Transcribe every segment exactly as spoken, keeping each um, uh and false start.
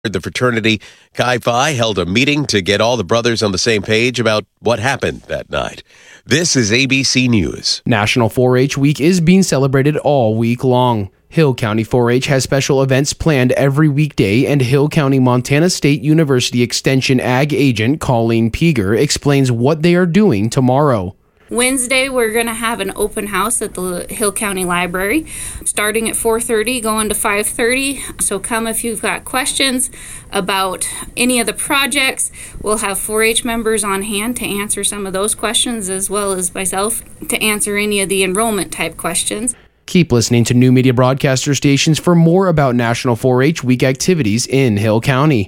The fraternity Chi Phi held a meeting to get all the brothers on the same page about what happened that night. This is A B C News. National four H Week is being celebrated all week long. Hill County four H has special events planned every weekday, and Hill County Montana State University Extension Ag Agent Colleen Peeger explains what they are doing tomorrow. Wednesday, we're going to have an open house at the Hill County Library, starting at four thirty, going to five thirty. So come if you've got questions about any of the projects. We'll have four H members on hand to answer some of those questions, as well as myself to answer any of the enrollment type questions. Keep listening to New Media Broadcaster stations for more about National four H Week activities in Hill County.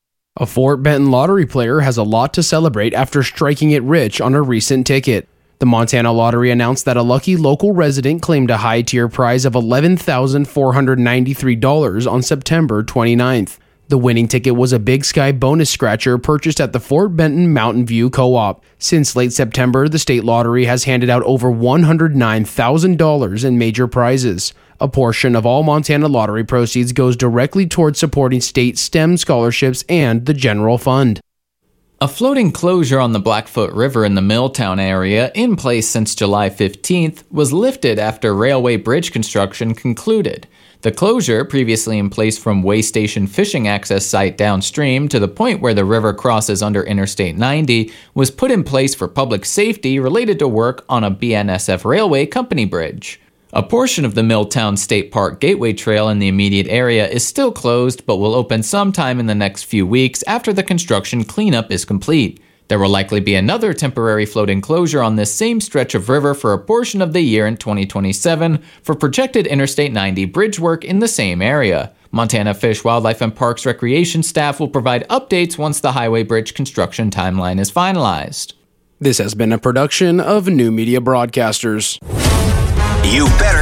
A Fort Benton lottery player has a lot to celebrate after striking it rich on a recent ticket. The Montana Lottery announced that a lucky local resident claimed a high-tier prize of eleven thousand four hundred ninety-three dollars on September twenty-ninth. The winning ticket was a Big Sky bonus scratcher purchased at the Fort Benton Mountain View Co-op. Since late September, the state lottery has handed out over one hundred nine thousand dollars in major prizes. A portion of all Montana Lottery proceeds goes directly towards supporting state STEM scholarships and the general fund. A floating closure on the Blackfoot River in the Milltown area, in place since July fifteenth, was lifted after railway bridge construction concluded. The closure, previously in place from Way Station fishing access site downstream to the point where the river crosses under Interstate ninety, was put in place for public safety related to work on a B N S F Railway company bridge. A portion of the Milltown State Park Gateway Trail in the immediate area is still closed, but will open sometime in the next few weeks after the construction cleanup is complete. There will likely be another temporary floating closure on this same stretch of river for a portion of the year in twenty twenty-seven for projected Interstate ninety bridge work in the same area. Montana Fish, Wildlife, and Parks Recreation staff will provide updates once the highway bridge construction timeline is finalized. This has been a production of New Media Broadcasters. You better